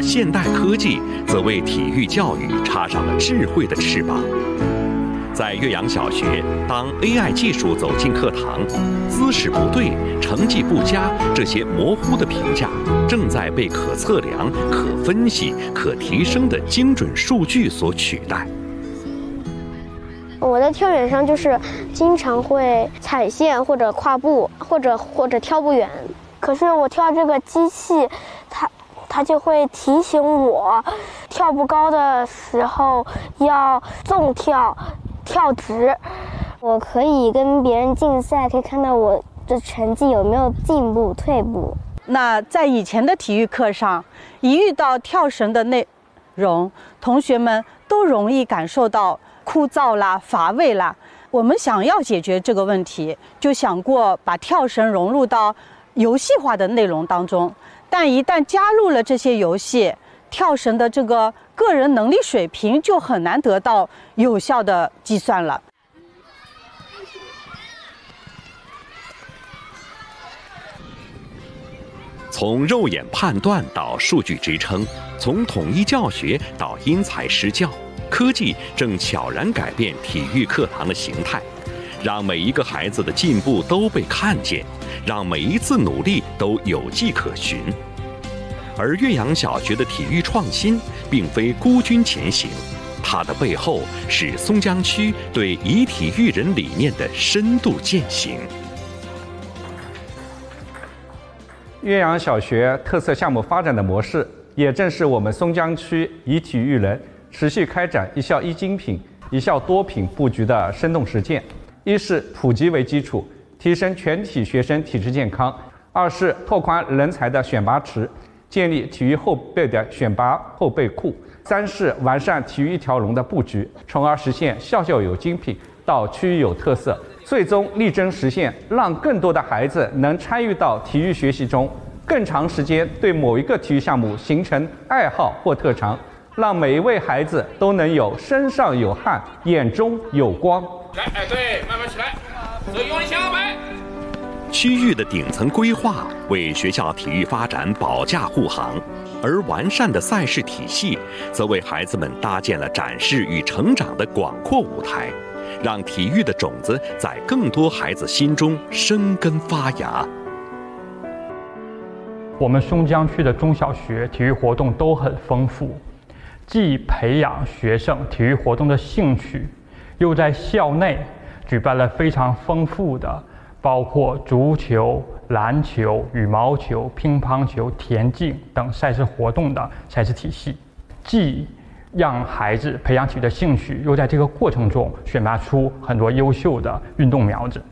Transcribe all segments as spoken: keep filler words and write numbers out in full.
现代科技则为体育教育插上了智慧的翅膀。在岳阳小学，当 A I 技术走进课堂，姿势不对、成绩不佳这些模糊的评价，正在被可测量、可分析、可提升的精准数据所取代。 我在跳远上就是经常会踩线或者跨步，或者或者跳不远。可是我跳这个机器，它它就会提醒我，跳不高的时候要纵跳。跳直，我可以跟别人竞赛，可以看到我的成绩有没有进步、退步。 那在以前的体育课上，一遇到跳绳的内容，同学们都容易感受到枯燥啦、乏味啦。我们想要解决这个问题，就想过把跳绳融入到游戏化的内容当中。但一旦加入了这些游戏，跳绳的这个个人能力水平就很难得到有效的计算了。 从肉眼判断到数据支撑，从统一教学到因材施教，科技正悄然改变体育课堂的形态，让每一个孩子的进步都被看见，让每一次努力都有迹可循。而岳阳小学的体育创新并非孤军前行，它的背后是松江区对以体育人理念的深度践行。 岳阳小学特色项目发展的模式，也正是我们松江区以体育人持续开展一校一精品、一校多品布局的生动实践。一是普及为基础，提升全体学生体质健康；二是拓宽人才的选拔池，建立体育后备的选拔后备库；三是完善体育一条龙的布局，从而实现校校有精品到区域有特色，最终力争实现让更多的孩子能参与到体育学习中，更长时间对某一个体育项目形成爱好或特长，让每一位孩子都能有身上有汗、眼中有光。 来，哎，对，慢慢起来，所以往下摆。 区域的顶层规划为学校体育发展保驾护航，而完善的赛事体系则为孩子们搭建了展示与成长的广阔舞台，让体育的种子在更多孩子心中生根发芽。 我们松江区的中小学体育活动都很丰富，既培养学生体育活动的兴趣，又在校内举办了非常丰富的包括足球、篮球、羽毛球、乒乓球、田径等赛事活动的赛事体系，既让孩子培养体育的兴趣，又在这个过程中选拔出很多优秀的运动苗子。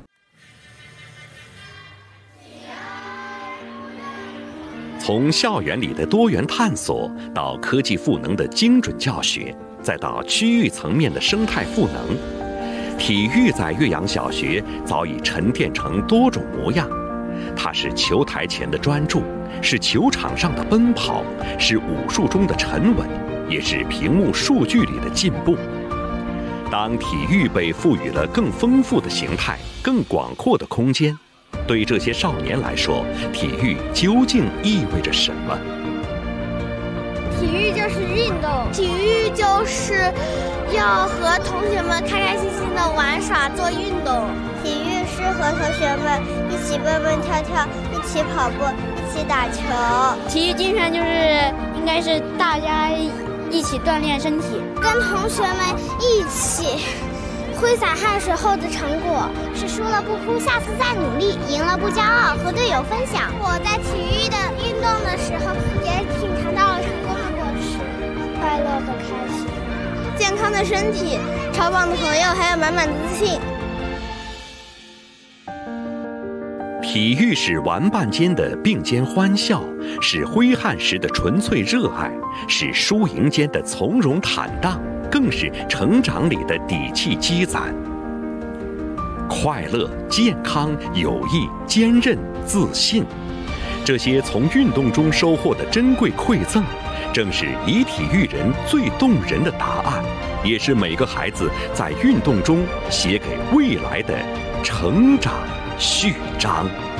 从校园里的多元探索到科技赋能的精准教学，再到区域层面的生态赋能，体育在岳阳小学早已沉淀成多种模样。它是球台前的专注，是球场上的奔跑，是武术中的沉稳，也是屏幕数据里的进步。当体育被赋予了更丰富的形态、更广阔的空间，对这些少年来说，体育究竟意味着什么？ 体育就是运动，体育就是要和同学们开开心心的玩耍做运动。 体育是和同学们一起蹦蹦跳跳，一起跑步，一起打球。 体育精神就是应该是大家一起锻炼身体， 跟同学们一起挥洒汗水后的成果，是输了不哭，下次再努力，赢了不骄傲，和队友分享。我在体育的运动的时候，也品尝到了成功的果实，快乐和开心， 健康的身体，超棒的朋友，还有满满的自信。 体育是玩伴间的并肩欢笑，是挥汗时的纯粹热爱，是输赢间的从容坦荡，更是成长里的底气积攒。快乐、健康、友谊、坚韧、自信，这些从运动中收获的珍贵馈赠，正是以体育人最动人的答案，也是每个孩子在运动中写给未来的成长序章。